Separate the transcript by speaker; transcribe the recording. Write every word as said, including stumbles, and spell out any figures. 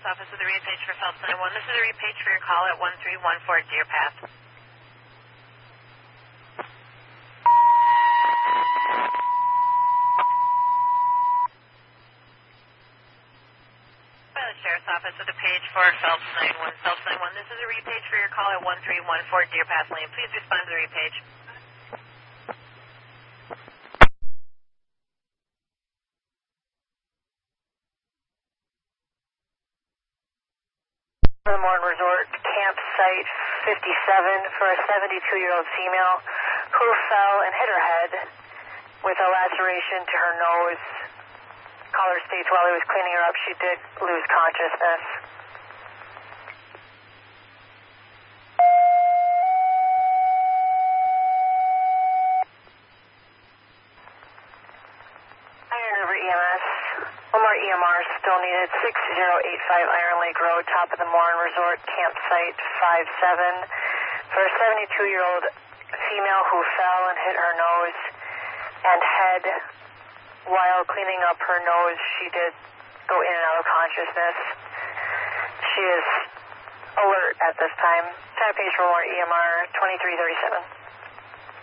Speaker 1: Sheriff's Office with a repage for Phelps nine one. This is a repage for your call at one three one four Deer Path. Sheriff's Office with a page for Phelps nine one. Phelps nine one, this is a repage for your call at one three one four Deer Path Lane. Please respond to the repage. The Morton Resort campsite fifty-seven for a seventy-two-year-old female who fell and hit her head with a laceration to her nose. Caller states while he was cleaning her up, she did lose consciousness. Iron River E M S. One more E M R still needed. six zero eight five Iron Lake Road, top of the Morin Resort, campsite five seven. For a seventy-two-year-old female who fell and hit her nose and head. While cleaning up her nose, she did go in and out of consciousness. She is alert at this time. Time page for more E M R twenty-three thirty-seven.